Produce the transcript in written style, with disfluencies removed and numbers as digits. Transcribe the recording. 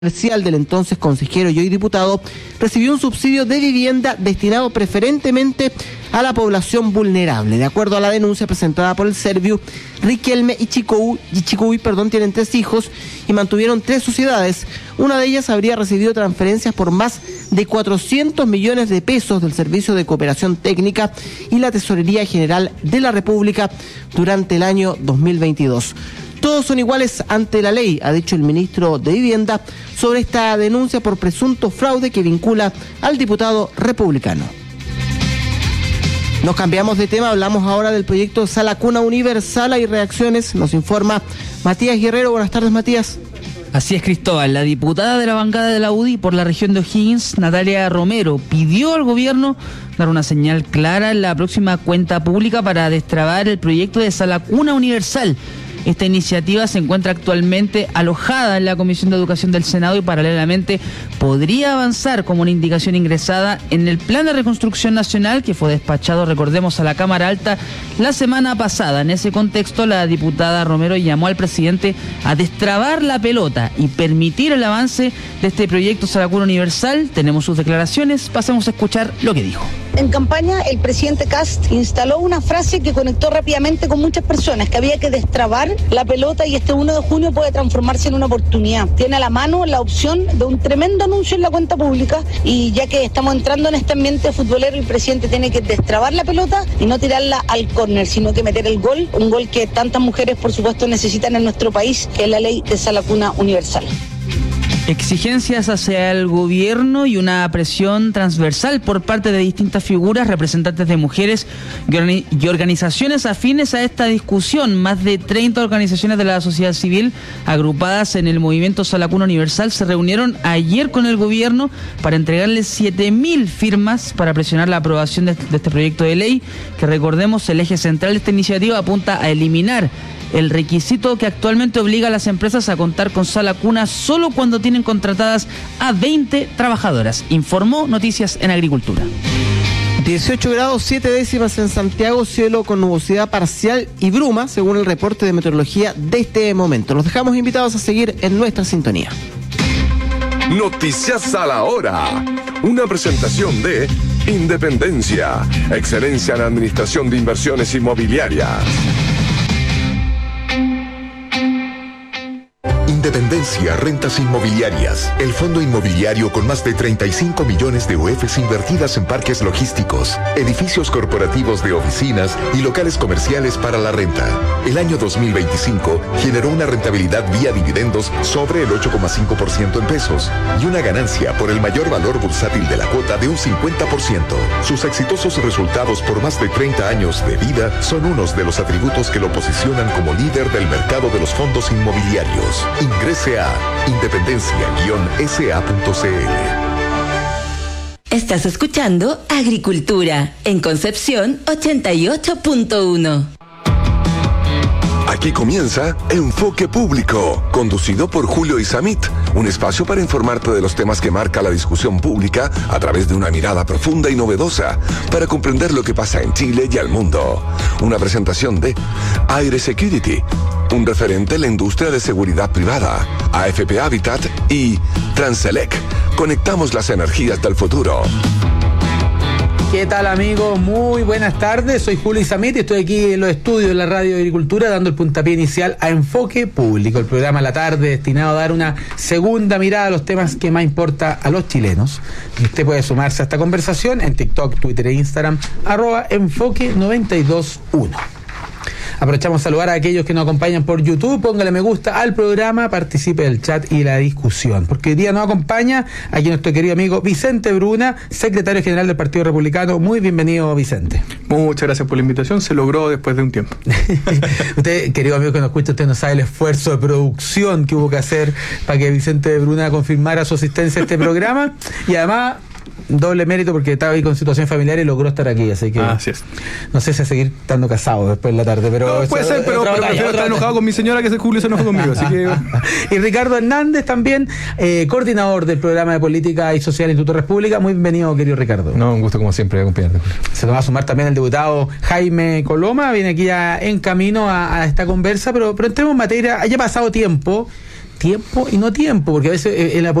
comercial del entonces consejero y hoy diputado recibió un subsidio de vivienda destinado preferentemente a la población vulnerable. De acuerdo a la denuncia presentada por el Serviu, Riquelme y Chicuy tienen 3 hijos y mantuvieron 3 sociedades. Una de ellas habría recibido transferencias por más de 400 millones de pesos del Servicio de Cooperación Técnica y la Tesorería General de la República durante el año 2022. Todos son iguales ante la ley, ha dicho el ministro de Vivienda sobre esta denuncia por presunto fraude que vincula al diputado republicano. Nos cambiamos de tema, hablamos ahora del proyecto Sala Cuna Universal. Hay reacciones, nos informa Matías Guerrero. Buenas tardes, Matías. Así es, Cristóbal. La diputada de la bancada de la UDI por la región de O'Higgins, Natalia Romero, pidió al gobierno dar una señal clara en la próxima cuenta pública para destrabar el proyecto de Sala Cuna Universal. Esta iniciativa se encuentra actualmente alojada en la Comisión de Educación del Senado y paralelamente podría avanzar como una indicación ingresada en el Plan de Reconstrucción Nacional que fue despachado, recordemos, a la Cámara Alta la semana pasada. En ese contexto, la diputada Romero llamó al presidente a destrabar la pelota y permitir el avance de este proyecto Sala Cuna Universal. Tenemos sus declaraciones, pasemos a escuchar lo que dijo. En campaña, el presidente Kast instaló una frase que conectó rápidamente con muchas personas, que había que destrabar la pelota y este 1 de junio puede transformarse en una oportunidad. Tiene a la mano la opción de un tremendo anuncio en la cuenta pública y ya que estamos entrando en este ambiente futbolero, el presidente tiene que destrabar la pelota y no tirarla al córner, sino que meter el gol, un gol que tantas mujeres, por supuesto, necesitan en nuestro país, que es la ley de Sala Cuna Universal. Exigencias hacia el gobierno y una presión transversal por parte de distintas figuras, representantes de mujeres y organizaciones afines a esta discusión. Más de 30 organizaciones de la sociedad civil agrupadas en el movimiento Sala Cuna Universal se reunieron ayer con el gobierno para entregarles 7.000 firmas para presionar la aprobación de este proyecto de ley, que, recordemos, el eje central de esta iniciativa apunta a eliminar el requisito que actualmente obliga a las empresas a contar con sala cuna solo cuando tienen contratadas a 20 trabajadoras, informó Noticias en Agricultura. 18 grados 7 décimas en Santiago, cielo con nubosidad parcial y bruma, según el reporte de meteorología de este momento. Los dejamos invitados a seguir en nuestra sintonía. Noticias a la hora. Una presentación de Independencia, excelencia en administración de inversiones inmobiliarias. Independencia Rentas Inmobiliarias, el fondo inmobiliario con más de 35 millones de UFs invertidas en parques logísticos, edificios corporativos de oficinas y locales comerciales para la renta. El año 2025 generó una rentabilidad vía dividendos sobre el 8,5% en pesos y una ganancia por el mayor valor bursátil de la cuota de un 50%. Sus exitosos resultados por más de 30 años de vida son unos de los atributos que lo posicionan como líder del mercado de los fondos inmobiliarios. Ingrese a independencia-sa.cl. Estás escuchando Agricultura en Concepción 88.1. Aquí comienza Enfoque Público, conducido por Julio Isamit, un espacio para informarte de los temas que marca la discusión pública a través de una mirada profunda y novedosa para comprender lo que pasa en Chile y al mundo. Una presentación de Aire Security, un referente en la industria de seguridad privada, AFP Habitat y Transelec. Conectamos las energías del futuro. ¿Qué tal, amigos? Muy buenas tardes, soy Julio Isamit y estoy aquí en los estudios de la Radio Agricultura dando el puntapié inicial a Enfoque Público, el programa de la tarde destinado a dar una segunda mirada a los temas que más importa a los chilenos. Y usted puede sumarse a esta conversación en TikTok, Twitter e Instagram, @enfoque921. Aprovechamos a saludar a aquellos que nos acompañan por YouTube. Póngale me gusta al programa, participe del chat y la discusión. Porque hoy día nos acompaña aquí nuestro querido amigo Vicente Bruna, secretario general del Partido Republicano. Muy bienvenido, Vicente. Muchas gracias por la invitación, se logró después de un tiempo. Usted, querido amigo que nos escucha, usted no sabe el esfuerzo de producción que hubo que hacer para que Vicente Bruna confirmara su asistencia a este programa. Y además, doble mérito porque estaba ahí con situación familiar y logró estar aquí, así que así es. No sé si a seguir estando casado después de la tarde, pero no, puede ser, pero prefiero estar enojado con mi señora que ese Julio se enojó conmigo, así que... Y Ricardo Hernández también, coordinador del programa de Política y Social Instituto República. Muy bienvenido, querido Ricardo. No, un gusto como siempre acompañarte. Se nos va a sumar también el diputado Jaime Coloma, viene aquí ya en camino a esta conversa, pero entremos en materia. Haya pasado tiempo tiempo y no tiempo, porque a veces en la